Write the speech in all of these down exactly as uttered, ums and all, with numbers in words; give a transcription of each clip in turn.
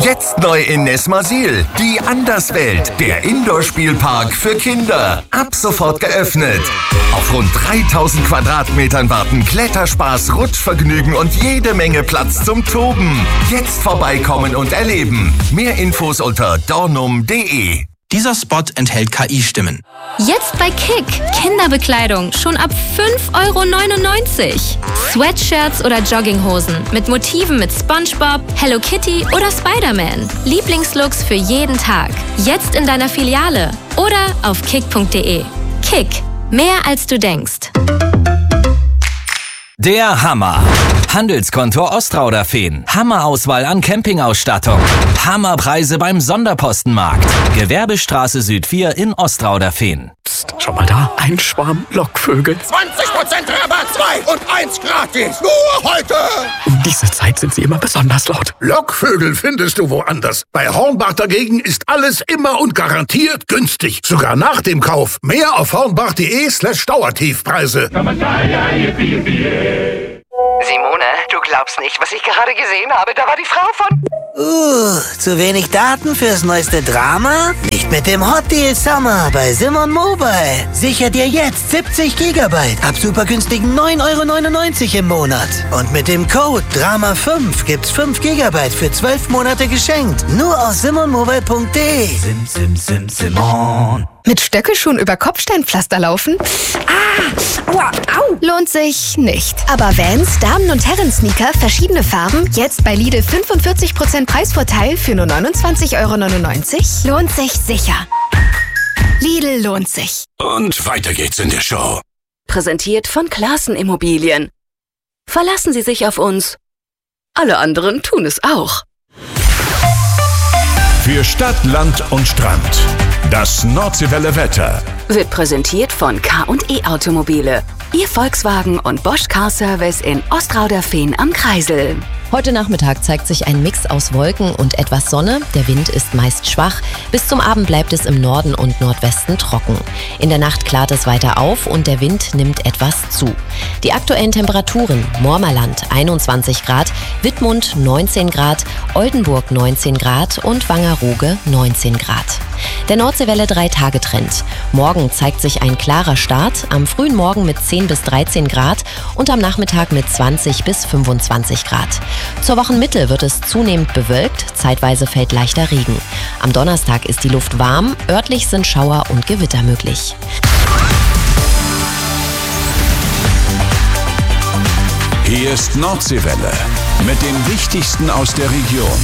Jetzt neu in Nesmasil. Die Anderswelt, der Indoor-Spielpark für Kinder. Ab sofort geöffnet. Auf rund dreitausend Quadratmetern warten Kletterspaß, Rutschvergnügen und jede Menge Platz zum Toben. Jetzt vorbeikommen und erleben. Mehr Infos unter dornum punkt de. Dieser Spot enthält K I-Stimmen. Jetzt bei Kick. Kinderbekleidung schon ab fünf Euro neunundneunzig. Sweatshirts oder Jogginghosen mit Motiven mit SpongeBob, Hello Kitty oder Spider-Man. Lieblingslooks für jeden Tag. Jetzt in deiner Filiale oder auf kick punkt de. Kick. Mehr als du denkst. Der Hammer. Handelskonto Ostrauderfehn. Hammerauswahl an Campingausstattung. Hammerpreise beim Sonderpostenmarkt. Gewerbestraße Süd vier in Ostrauderfehn. Psst, schau mal da. Ein Schwarm Lockvögel. zwanzig Prozent Rabatt, zwei und eins gratis. Nur heute. Um diese Zeit sind sie immer besonders laut. Lockvögel findest du woanders. Bei Hornbach dagegen ist alles immer und garantiert günstig. Sogar nach dem Kauf. Mehr auf hornbach punkt de slash Dauertiefpreise. Simone, du glaubst nicht, was ich gerade gesehen habe. Da war die Frau von... Uh, zu wenig Daten fürs neueste Drama? Nicht mit dem Hot Deal Summer bei Simon Mobile. Sicher dir jetzt siebzig Gigabyte ab super günstigen neun Euro neunundneunzig im Monat. Und mit dem Code Drama fünf gibt's fünf Gigabyte für zwölf Monate geschenkt. Nur auf simon mobile punkt de. Sim, sim, sim, Simon. Mit Stöckelschuhen über Kopfsteinpflaster laufen? Ah, aua, au. Lohnt sich nicht. Aber Vans, Damen- und Herren-Sneaker, verschiedene Farben, jetzt bei Lidl fünfundvierzig Prozent Preisvorteil für nur neunundzwanzig Euro neunundneunzig? Lohnt sich sicher. Lidl lohnt sich. Und weiter geht's in der Show. Präsentiert von Classen Immobilien. Verlassen Sie sich auf uns. Alle anderen tun es auch. Für Stadt, Land und Strand. Das Nordseewelle Wetter Wird präsentiert von K und E Automobile. Ihr Volkswagen und Bosch Car Service in Ostrauderfehn am Kreisel. Heute Nachmittag zeigt sich ein Mix aus Wolken und etwas Sonne. Der Wind ist meist schwach. Bis zum Abend bleibt es im Norden und Nordwesten trocken. In der Nacht klart es weiter auf und der Wind nimmt etwas zu. Die aktuellen Temperaturen: Mormerland einundzwanzig Grad, Wittmund neunzehn Grad, Oldenburg neunzehn Grad und Wangerooge neunzehn Grad. Der Nordseewelle drei Tage Trend. Morgen zeigt sich ein klarer Start, am frühen Morgen mit zehn bis dreizehn Grad und am Nachmittag mit zwanzig bis fünfundzwanzig Grad. Zur Wochenmitte wird es zunehmend bewölkt, zeitweise fällt leichter Regen. Am Donnerstag ist die Luft warm, örtlich sind Schauer und Gewitter möglich. Hier ist Nordseewelle mit dem Wichtigsten aus der Region.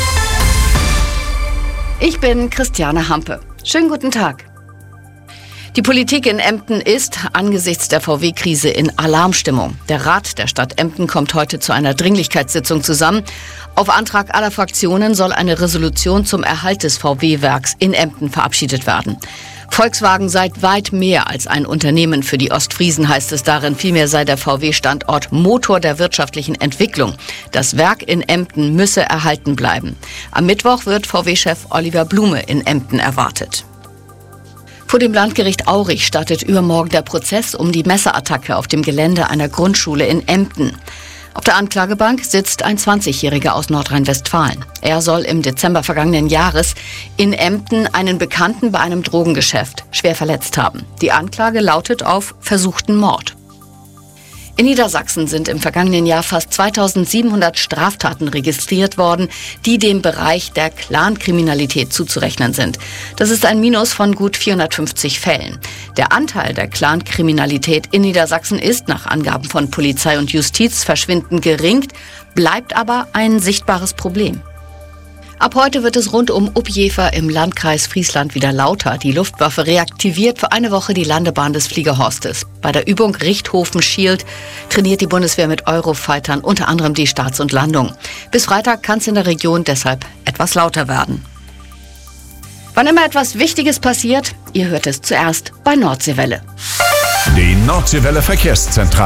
Ich bin Christiane Hampe. Schönen guten Tag. Die Politik in Emden ist angesichts der V W-Krise in Alarmstimmung. Der Rat der Stadt Emden kommt heute zu einer Dringlichkeitssitzung zusammen. Auf Antrag aller Fraktionen soll eine Resolution zum Erhalt des V W-Werks in Emden verabschiedet werden. Volkswagen sei weit mehr als ein Unternehmen für die Ostfriesen, heißt es darin. Vielmehr sei der V W-Standort Motor der wirtschaftlichen Entwicklung. Das Werk in Emden müsse erhalten bleiben. Am Mittwoch wird V W-Chef Oliver Blume in Emden erwartet. Vor dem Landgericht Aurich startet übermorgen der Prozess um die Messerattacke auf dem Gelände einer Grundschule in Emden. Auf der Anklagebank sitzt ein zwanzigjähriger aus Nordrhein-Westfalen. Er soll im Dezember vergangenen Jahres in Emden einen Bekannten bei einem Drogengeschäft schwer verletzt haben. Die Anklage lautet auf versuchten Mord. In Niedersachsen sind im vergangenen Jahr fast zweitausendsiebenhundert Straftaten registriert worden, die dem Bereich der Clankriminalität zuzurechnen sind. Das ist ein Minus von gut vierhundertfünfzig Fällen. Der Anteil der Clankriminalität in Niedersachsen ist nach Angaben von Polizei und Justiz verschwindend gering, bleibt aber ein sichtbares Problem. Ab heute wird es rund um Uppjever im Landkreis Friesland wieder lauter. Die Luftwaffe reaktiviert für eine Woche die Landebahn des Fliegerhorstes. Bei der Übung Richthofen Shield trainiert die Bundeswehr mit Eurofightern unter anderem die Starts und Landungen. Bis Freitag kann es in der Region deshalb etwas lauter werden. Wann immer etwas Wichtiges passiert, ihr hört es zuerst bei Nordseewelle. Die Nordseewelle Verkehrszentrale.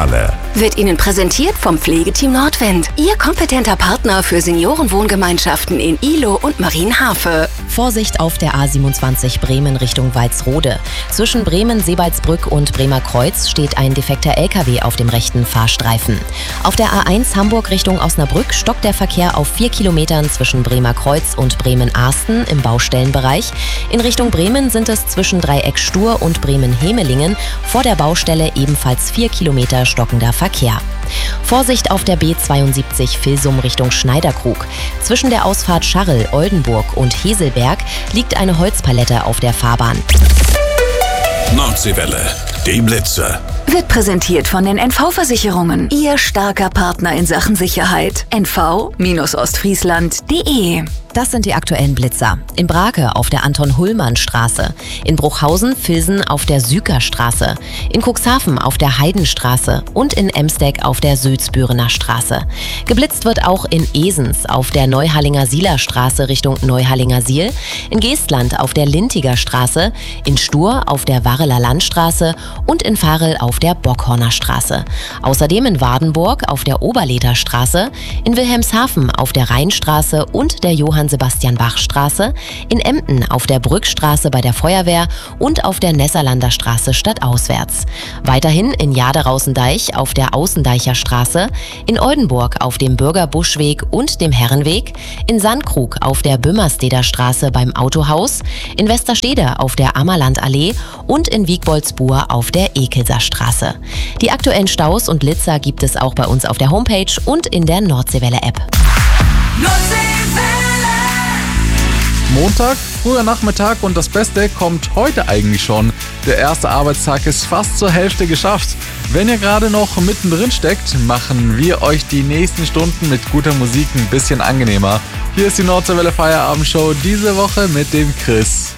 Wird Ihnen präsentiert vom Pflegeteam Nordwind. Ihr kompetenter Partner für Seniorenwohngemeinschaften in Ihlow und Marienhafe. Vorsicht auf der A siebenundzwanzig Bremen Richtung Walsrode. Zwischen Bremen-Sebalsbrück und Bremer Kreuz steht ein defekter L K W auf dem rechten Fahrstreifen. Auf der A eins Hamburg Richtung Osnabrück stockt der Verkehr auf vier Kilometern zwischen Bremer Kreuz und Bremen-Ahsten im Baustellenbereich. In Richtung Bremen sind es zwischen Dreieck Stur und Bremen-Hemelingen vor der Baustelle ebenfalls vier Kilometer stockender Verkehr. Vorsicht auf der B zweiundsiebzig Vilsum Richtung Schneiderkrug. Zwischen der Ausfahrt Scharrel, Oldenburg und Heselberg liegt eine Holzpalette auf der Fahrbahn. Nordseewelle, die Blitzer. Wird präsentiert von den N V-Versicherungen. Ihr starker Partner in Sachen Sicherheit. N V Ostfriesland punkt de. Das sind die aktuellen Blitzer. In Brake auf der Anton-Hullmann-Straße, in Bruchhausen-Vilsen auf der Sükerstraße, in Cuxhaven auf der Heidenstraße und in Emsdeck auf der Sülzbürener Straße. Geblitzt wird auch in Esens auf der Neuhallinger-Sieler Straße Richtung Neuhallinger-Siel, in Geestland auf der Lintiger Straße, in Stur auf der Warreler Landstraße und in Varel auf der Bockhorner Straße. Außerdem in Wardenburg auf der Oberlether Straße, in Wilhelmshaven auf der Rheinstraße und der Johann-Sebastian-Bach-Straße, in Emden auf der Brückstraße bei der Feuerwehr und auf der Nesserlander Straße stadtauswärts. Weiterhin in Jaderaußendeich auf der Außendeicher Straße, in Oldenburg auf dem Bürgerbuschweg und dem Herrenweg, in Sandkrug auf der Böhmersteder Straße beim Autohaus, in Westerstede auf der Ammerlandallee und in Wiegboldsbuhr auf der Ekelser Straße. Die aktuellen Staus und Blitzer gibt es auch bei uns auf der Homepage und in der Nordseewelle-App. Montag, früher Nachmittag und das Beste kommt heute eigentlich schon. Der erste Arbeitstag ist fast zur Hälfte geschafft. Wenn ihr gerade noch mittendrin steckt, machen wir euch die nächsten Stunden mit guter Musik ein bisschen angenehmer. Hier ist die Nordseewelle Feierabendshow diese Woche mit dem Chris.